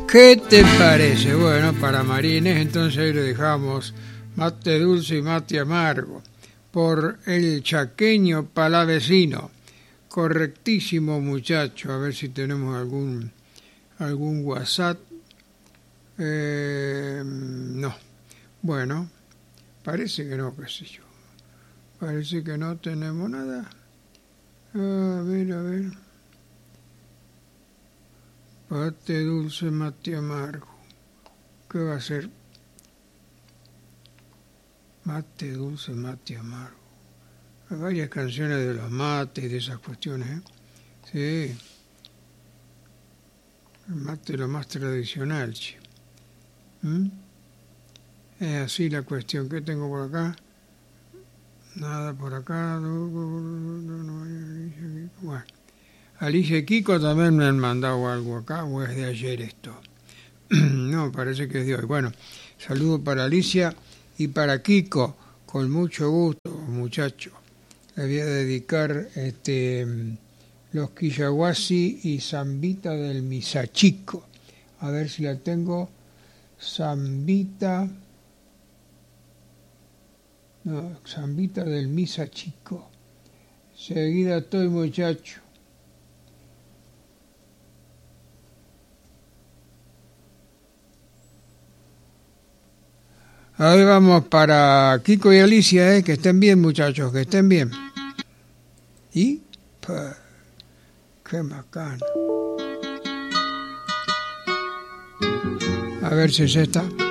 ¿Qué te parece? Bueno, para Marines, entonces ahí le dejamos Mate Dulce y Mate Amargo por el chaqueño palavecino. Correctísimo, muchacho. A ver si tenemos algún WhatsApp. No. Bueno, parece que no, qué sé yo. Parece que no tenemos nada. A ver. Mate dulce, mate amargo. ¿Qué va a ser? Mate dulce, mate amargo. Hay varias canciones de los mates y de esas cuestiones, ¿eh? Sí. El mate es lo más tradicional, che. Es así la cuestión. ¿Qué tengo por acá? Nada por acá. Bueno. Alicia y Kiko también me han mandado algo acá, o es de ayer esto. No, parece que es de hoy. Bueno, saludo para Alicia y para Kiko, con mucho gusto, muchacho. Le voy a dedicar los Quillahuasi y Zambita del Misachico. A ver si la tengo. Zambita del Misachico. Seguida estoy, muchacho. Ahí vamos para Kiko y Alicia, que estén bien, muchachos, que estén bien. Y, qué bacano. A ver si es esta.